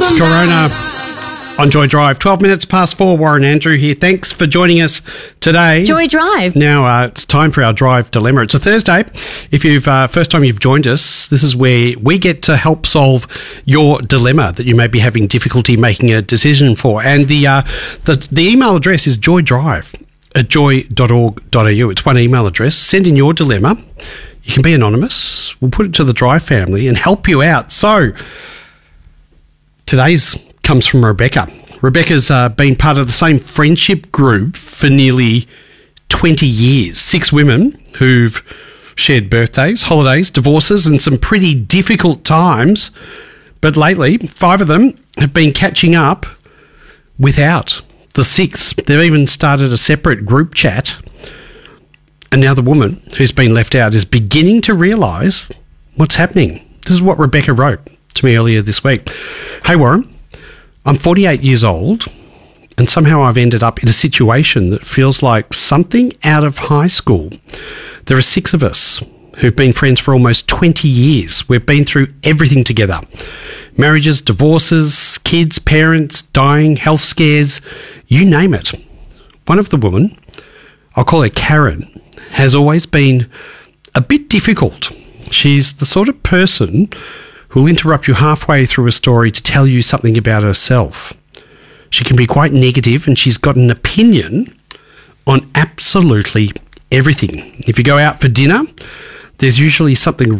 It's Corona on Joy Drive. 12 minutes past 4, Warren Andrew here. Thanks for joining us today. Joy Drive. Now, it's time for our Drive Dilemma. It's a Thursday. If you've first time you've joined us, this is where we get to help solve your dilemma that you may be having difficulty making a decision for. And the email address is joydrive@joy.org.au. It's one email address. Send in your dilemma. You can be anonymous. We'll put it to the Drive family and help you out. So, today's comes from Rebecca. Rebecca's been part of the same friendship group for nearly 20 years. 6 women who've shared birthdays, holidays, divorces, and some pretty difficult times. But lately, 5 of them have been catching up without the 6th. They've even started a separate group chat. And now the woman who's been left out is beginning to realise what's happening. This is what Rebecca wrote to me earlier this week. Hey, Warren, I'm 48 years old and somehow I've ended up in a situation that feels like something out of high school. There are 6 of us who've been friends for almost 20 years. We've been through everything together. Marriages, divorces, kids, parents, dying, health scares, you name it. One of the women, I'll call her Karen, has always been a bit difficult. She's the sort of person who'll interrupt you halfway through a story to tell you something about herself. She can be quite negative and she's got an opinion on absolutely everything. If you go out for dinner, there's usually something